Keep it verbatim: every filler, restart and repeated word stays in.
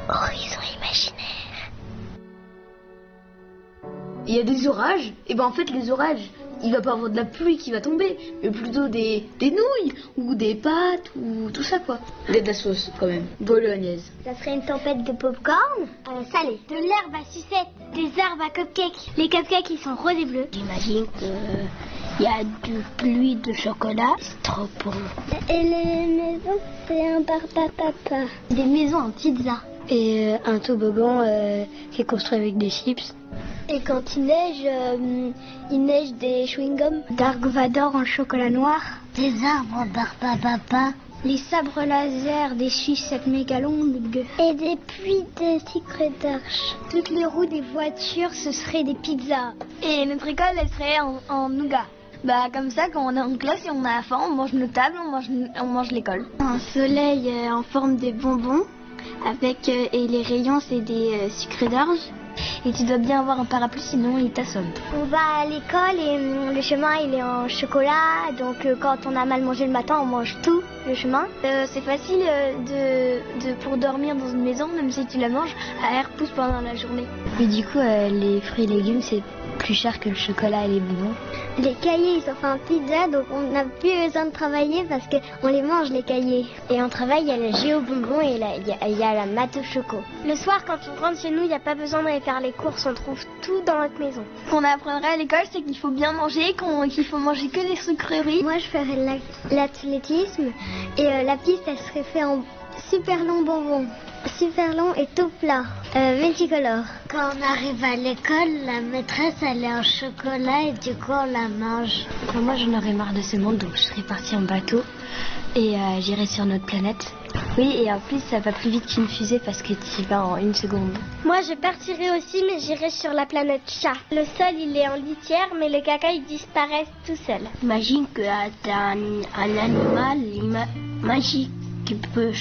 Horizon imaginaire. Il y a des orages, et ben en fait les orages, il va pas avoir de la pluie qui va tomber, mais plutôt des, des nouilles, ou des pâtes, ou tout ça quoi. Il y a de la sauce quand même, bolognaise. Ça serait une tempête de popcorn euh, salé. De l'herbe à sucette, des arbres à cupcakes. Les cupcakes ils sont roses et bleus. J'imagine qu'il y a du pluie de chocolat, c'est trop bon. Et les maisons, c'est un bar papa. Des maisons en pizza. Et euh, un toboggan euh, qui est construit avec des chips. Et quand il neige, euh, il neige des chewing-gums. Dark Vador en chocolat noir. Des arbres en barbe papa. Les sabres laser des sucettes méga longues. Et des puits de sucre d'orge. Toutes les roues des voitures, ce seraient des pizzas. Et notre école, elle serait en, en nougat. Bah comme ça, quand on est en classe et on a faim, on mange nos tables, on mange, on mange l'école. Un soleil euh, en forme de bonbons. Avec, euh, et les rayons, c'est des euh, sucres d'orge. Et tu dois bien avoir un parapluie, sinon il t'assomme. On va à l'école et hum, le chemin il est en chocolat. Donc euh, quand on a mal mangé le matin, on mange tout le chemin. Euh, c'est facile euh, de, de, pour dormir dans une maison, même si tu la manges, à air pousse pendant la journée. Et du coup, euh, les fruits et légumes, c'est plus cher que le chocolat et les bonbons. Les cahiers, ils sont faits en pizza, donc on n'a plus besoin de travailler parce qu'on les mange, les cahiers. Et on travaille, il y a le géo-bonbon et il y, y a la mato choco. Le soir, quand on rentre chez nous, il n'y a pas besoin d'aller faire les courses, on trouve tout dans notre maison. Ce qu'on apprendrait à l'école, c'est qu'il faut bien manger, qu'on, qu'il faut manger que des sucreries. Moi, je ferais l'athlétisme et euh, la piste, elle serait faite en super long bonbon. Super long et tout plat, euh, multicolore. Quand on arrive à l'école, la maîtresse elle est en chocolat et du coup on la mange. Enfin, moi j'en aurais marre de ce monde, donc je serais partie en bateau et euh, j'irais sur notre planète. Oui, et en plus ça va plus vite qu'une fusée parce que tu y vas en une seconde. Moi je partirais aussi, mais j'irais sur la planète chat. Le sol il est en litière, mais le caca il disparaît tout seul. Imagine que t'as un, un animal ima- magique qui peut